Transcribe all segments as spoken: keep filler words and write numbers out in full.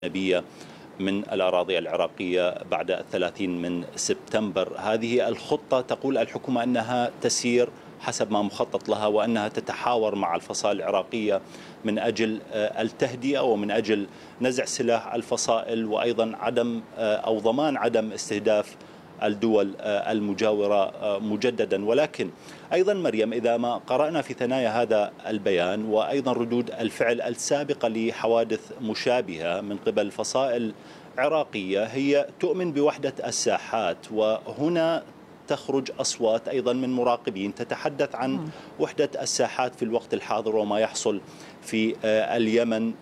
الأجنبية من الأراضي العراقية بعد الثلاثين من سبتمبر. هذه الخطة تقول الحكومة أنها تسير حسب ما مخطط لها، وأنها تتحاور مع الفصائل العراقية من أجل التهدئة ومن أجل نزع سلاح الفصائل، وأيضا عدم أو ضمان عدم استهداف الدول المجاورة مجددا. ولكن أيضا مريم، إذا ما قرأنا في ثنايا هذا البيان وأيضا ردود الفعل السابقة لحوادث مشابهة من قبل فصائل عراقية، هي تؤمن بوحدة الساحات، وهنا تخرج أصوات أيضا من مراقبين تتحدث عن وحدة الساحات في الوقت الحاضر وما يحصل في اليمن،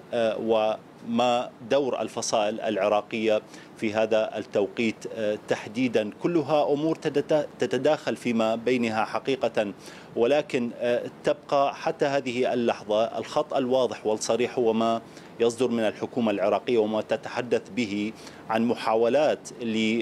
وما دور الفصائل العراقية في هذا التوقيت تحديدا. كلها أمور تتداخل فيما بينها حقيقة، ولكن تبقى حتى هذه اللحظة الخط الواضح والصريح هو ما يصدر من الحكومة العراقية وما تتحدث به عن محاولات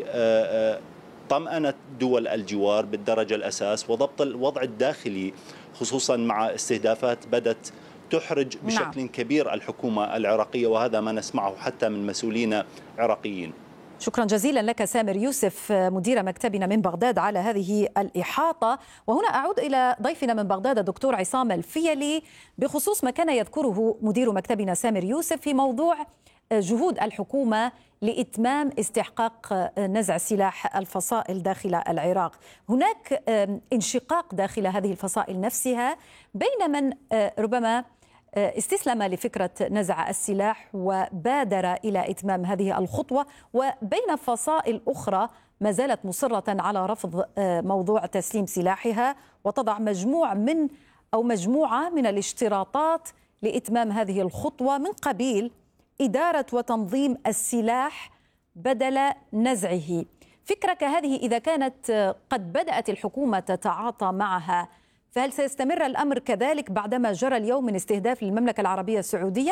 لطمأنة دول الجوار بالدرجة الأساس وضبط الوضع الداخلي، خصوصا مع استهدافات بدت تحرج بشكل نعم. كبير الحكومة العراقية، وهذا ما نسمعه حتى من مسؤولين عراقيين. شكرا جزيلا لك سامر يوسف مدير مكتبنا من بغداد على هذه الإحاطة. وهنا أعود إلى ضيفنا من بغداد الدكتور عصام الفيلي بخصوص ما كان يذكره مدير مكتبنا سامر يوسف في موضوع جهود الحكومة لإتمام استحقاق نزع سلاح الفصائل داخل العراق. هناك انشقاق داخل هذه الفصائل نفسها بين من ربما استسلم لفكرة نزع السلاح وبادر إلى إتمام هذه الخطوة، وبين فصائل أخرى ما زالت مصرة على رفض موضوع تسليم سلاحها وتضع مجموع من أو مجموعة من الاشتراطات لإتمام هذه الخطوة من قبيل إدارة وتنظيم السلاح بدل نزعه. فكرك هذه إذا كانت قد بدأت الحكومة تتعاطى معها، فهل سيستمر الأمر كذلك بعدما جرى اليوم من استهداف للمملكة العربية السعودية؟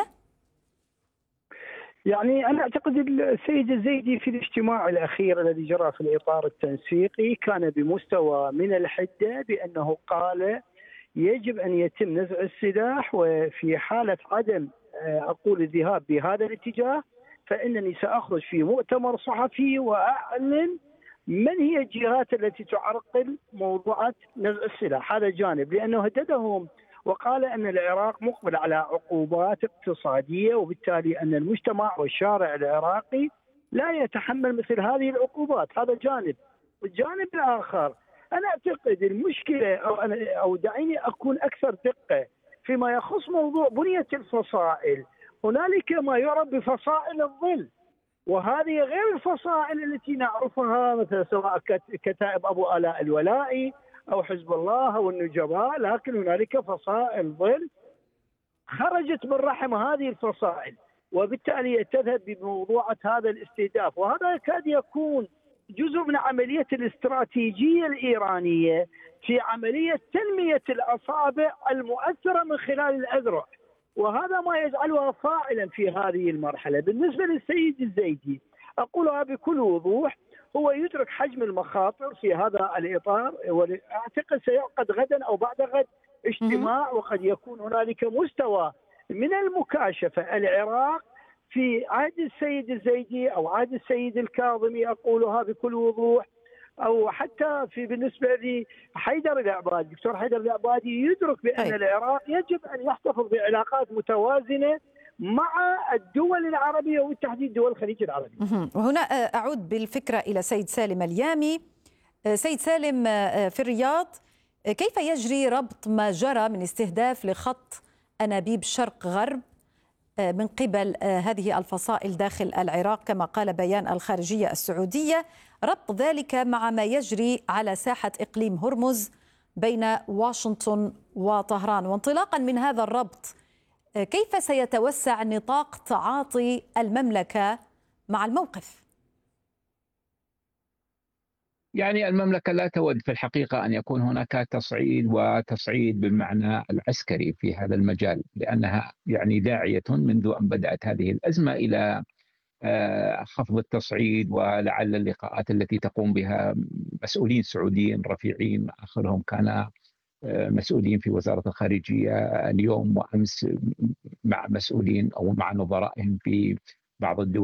يعني أنا أعتقد السيد الزيدي في الاجتماع الأخير الذي جرى في الإطار التنسيقي كان بمستوى من الحدة، بأنه قال يجب أن يتم نزع السلاح، وفي حالة عدم أقول الذهاب بهذا الاتجاه فإنني سأخرج في مؤتمر صحفي وأعلن من هي الجهات التي تعرقل موضوع نزع السلاح. هذا جانب، لأنه هددهم وقال أن العراق مقبل على عقوبات اقتصادية، وبالتالي أن المجتمع والشارع العراقي لا يتحمل مثل هذه العقوبات. هذا جانب. الجانب الآخر أنا أعتقد المشكلة أو, أو دعيني أكون أكثر دقة فيما يخص موضوع بنية الفصائل. هنالك ما يعرف بفصائل الظل، وهذه غير الفصائل التي نعرفها مثل سواء كتائب أبو آلاء الولائي أو حزب الله أو النجباء، لكن هنالك فصائل ظل خرجت من رحم هذه الفصائل، وبالتالي تذهب بموضوعة هذا الاستهداف. وهذا يكاد يكون جزء من عملية الاستراتيجية الإيرانية في عملية تنمية الأصابع المؤثرة من خلال الأذرع، وهذا ما يجعلها فاعلا في هذه المرحلة. بالنسبة للسيد الزيدي أقولها بكل وضوح، هو يدرك حجم المخاطر في هذا الإطار، وأعتقد سيعقد غدا أو بعد غد اجتماع، وقد يكون هنالك مستوى من المكاشفة. العراق في عهد السيد الزيدي أو عهد السيد الكاظمي أقولها بكل وضوح، أو حتى في بالنسبة لحيدر العبادي، دكتور حيدر العبادي يدرك بأن العراق يجب أن يحتفظ بعلاقات متوازنة مع الدول العربية وبالتحديد دول الخليج العربي. وهنا أعود بالفكرة إلى سيد سالم اليامي. سيد سالم، في الرياض كيف يجري ربط ما جرى من استهداف لخط أنابيب شرق غرب من قبل هذه الفصائل داخل العراق كما قال بيان الخارجية السعودية، ربط ذلك مع ما يجري على ساحة إقليم هرمز بين واشنطن وطهران؟ وانطلاقا من هذا الربط، كيف سيتوسع نطاق تعاطي المملكة مع الموقف؟ يعني المملكة لا تود في الحقيقة أن يكون هناك تصعيد وتصعيد بالمعنى العسكري في هذا المجال، لأنها يعني داعية منذ أن بدأت هذه الأزمة إلى خفض التصعيد، ولعل اللقاءات التي تقوم بها مسؤولين سعوديين رفيعين، آخرهم كان مسؤولين في وزارة الخارجية اليوم وأمس مع مسؤولين أو مع نظرائهم في بعض الدول